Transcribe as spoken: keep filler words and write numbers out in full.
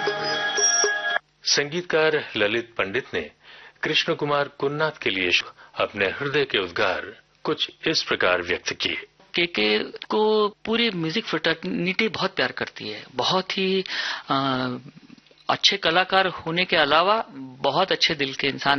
संगीतकार ललित पंडित ने कृष्ण कुमार कुन्नाथ के लिए अपने हृदय के उद्गार कुछ इस प्रकार व्यक्त किए। केके को पूरी म्यूजिक फ्रेटर्निटी बहुत प्यार करती है। बहुत ही आ, अच्छे कलाकार होने के अलावा बहुत अच्छे दिल के इंसान